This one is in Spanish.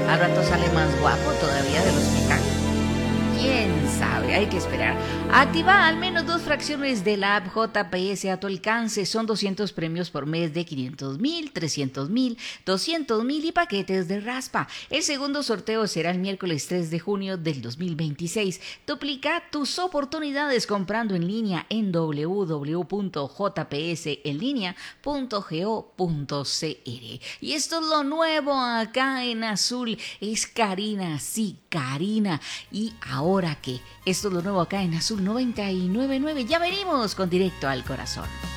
Al rato sale más guapo todavía del hospital. ¿Quién sabe? Hay que esperar. Activa al menos 2 fracciones de la app JPS a tu alcance. Son 200 premios por mes de 500,000, 300,000, 200,000 y paquetes de raspa. El segundo sorteo será el miércoles 3 de junio del 2026. Duplica tus oportunidades comprando en línea en www.jpsenlinea.go.cr. Y esto es lo nuevo acá en Azul. Es Karina, sí, Karina. Y ahora que esto es lo nuevo acá en Azul 99.9, ya venimos con Directo al Corazón.